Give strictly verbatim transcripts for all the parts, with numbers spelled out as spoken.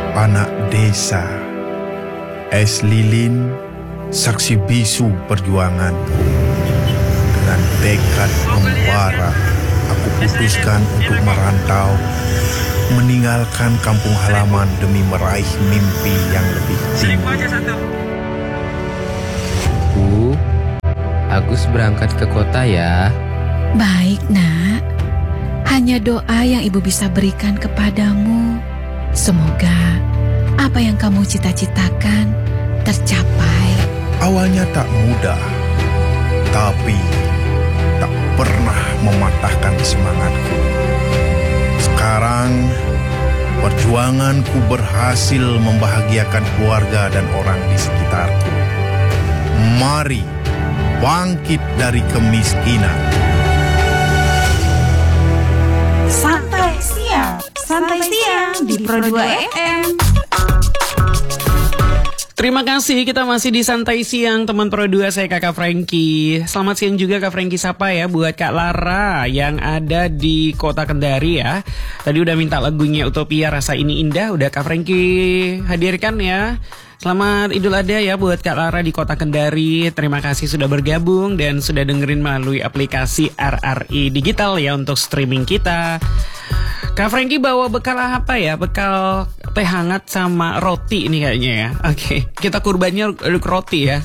anak desa, es lilin, saksi bisu perjuanganku. Dengan tekad membara, aku putuskan untuk merantau, meninggalkan kampung halaman demi meraih mimpi yang lebih tinggi. Bu, Agus berangkat ke kota ya. Baik, Nak. Hanya doa yang Ibu bisa berikan kepadamu. Semoga apa yang kamu cita-citakan tercapai. Awalnya tak mudah, tapi tak pernah mematahkan semangatku. Sekarang, perjuanganku berhasil membahagiakan keluarga dan orang di sekitarku. Mari bangkit dari kemiskinan. Santai siang, santai siang di Pro dua F M. Terima kasih, kita masih di Santai Siang teman Pro dua, saya Kakak Frankie. Selamat siang juga Kak Frankie sapa ya buat Kak Lara yang ada di Kota Kendari ya. Tadi udah minta lagunya Utopia Rasa Ini Indah, udah Kak Frankie hadirkan ya. Selamat Idul Adha ya buat Kak Lara di Kota Kendari. Terima kasih sudah bergabung dan sudah dengerin melalui aplikasi R R I Digital ya untuk streaming kita. Kak Frankie bawa bekal apa ya? Bekal teh hangat sama roti ini kayaknya ya. Oke, kita kurbannya roti ya.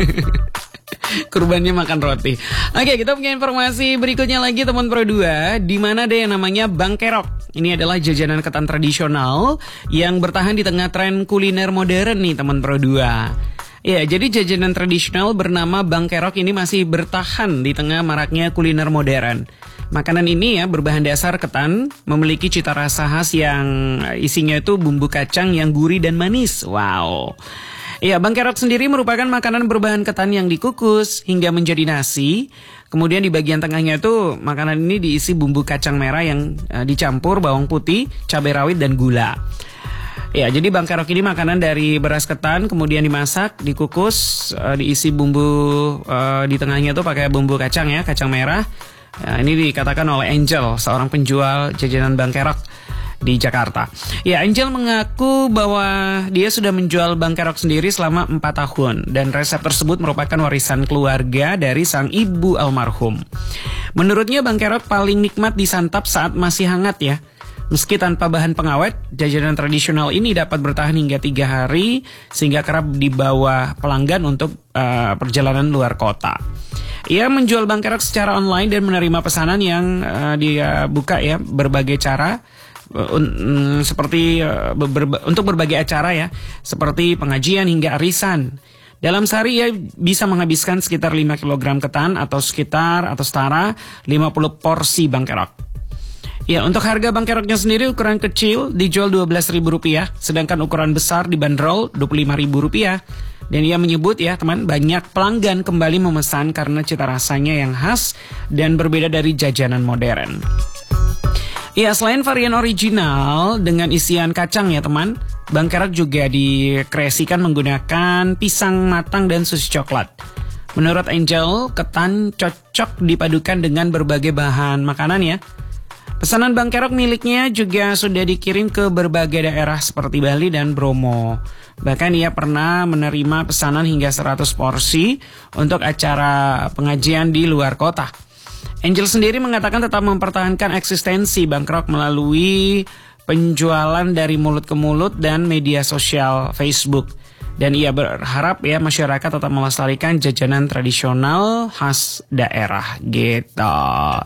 Kurbannya makan roti. Oke, kita punya informasi berikutnya lagi teman Pro dua, di mana ada yang namanya Bang Kerok. Ini adalah jajanan ketan tradisional yang bertahan di tengah tren kuliner modern nih teman Pro dua. Ya, jadi jajanan tradisional bernama Bang Kerok ini masih bertahan di tengah maraknya kuliner modern. Makanan ini ya berbahan dasar ketan, memiliki cita rasa khas yang isinya itu bumbu kacang yang gurih dan manis. Wow. Ya, Bang Kerok sendiri merupakan makanan berbahan ketan yang dikukus hingga menjadi nasi. Kemudian di bagian tengahnya itu makanan ini diisi bumbu kacang merah yang uh, dicampur bawang putih, cabai rawit dan gula. Ya, jadi Bang Kerok ini makanan dari beras ketan, kemudian dimasak, dikukus, uh, diisi bumbu uh, di tengahnya itu pakai bumbu kacang ya, kacang merah. Ya, ini dikatakan oleh Angel, seorang penjual jajanan Bang Kerok di Jakarta. Ya, Angel mengaku bahwa dia sudah menjual Bang Kerok sendiri selama empat tahun dan resep tersebut merupakan warisan keluarga dari sang ibu almarhum. Menurutnya Bang Kerok paling nikmat disantap saat masih hangat ya. Meski tanpa bahan pengawet, jajanan tradisional ini dapat bertahan hingga tiga hari sehingga kerap dibawa pelanggan untuk uh, perjalanan luar kota. Ia menjual Bang Kerok secara online dan menerima pesanan yang uh, dia buka ya berbagai cara uh, un, um, seperti uh, ber, ber, untuk berbagai acara ya, seperti pengajian hingga arisan. Dalam sehari ia bisa menghabiskan sekitar lima kilogram ketan atau sekitar atau setara lima puluh porsi Bang Kerok. Ya, untuk harga Bang Keroknya sendiri ukuran kecil dijual dua belas ribu rupiah, sedangkan ukuran besar dibanderol dua puluh lima ribu rupiah. Dan ia menyebut ya teman, banyak pelanggan kembali memesan karena cita rasanya yang khas dan berbeda dari jajanan modern. Ya, selain varian original dengan isian kacang ya teman, Bang Kerok juga dikreasikan menggunakan pisang matang dan susu coklat. Menurut Angel, ketan cocok dipadukan dengan berbagai bahan makanan ya. Pesanan Bang Kerok miliknya juga sudah dikirim ke berbagai daerah seperti Bali dan Bromo. Bahkan ia pernah menerima pesanan hingga seratus porsi untuk acara pengajian di luar kota. Angel sendiri mengatakan tetap mempertahankan eksistensi Bang Kerok melalui penjualan dari mulut ke mulut dan media sosial Facebook. Dan ia berharap ya masyarakat tetap melestarikan jajanan tradisional khas daerah gitu.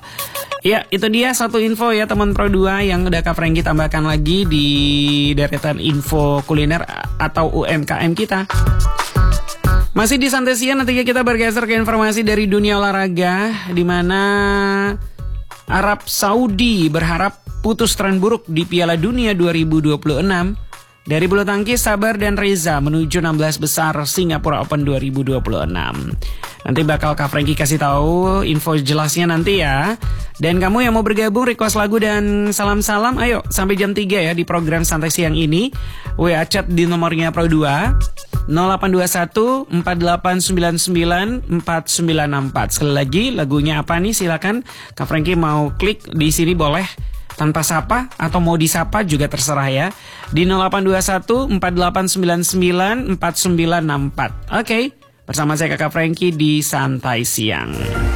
Ya, itu dia satu info ya teman Pro dua yang udah Kak Frankie tambahkan lagi di deretan info kuliner atau U M K M kita. Masih di Santai Siang, nanti kita bergeser ke informasi dari dunia olahraga, di mana Arab Saudi berharap putus tren buruk di Piala Dunia dua ribu dua puluh enam. Dari bulu tangkis, Sabar dan Reza menuju enam belas besar Singapura Open dua ribu dua puluh enam. Nanti bakal Kak Frankie kasih tahu info jelasnya nanti ya. Dan kamu yang mau bergabung, request lagu dan salam-salam, ayo sampai jam tiga ya di program Santai Siang ini. W A chat di nomornya Pro dua nol delapan dua satu empat delapan sembilan sembilan empat sembilan enam empat. Sekali lagi lagunya apa nih, silakan Kak Frankie mau klik di sini boleh. tanpa sapa atau mau disapa juga terserah ya. Di nol delapan dua satu empat delapan sembilan sembilan empat sembilan enam empat. Oke, bersama saya Kakak Frankie di Santai Siang.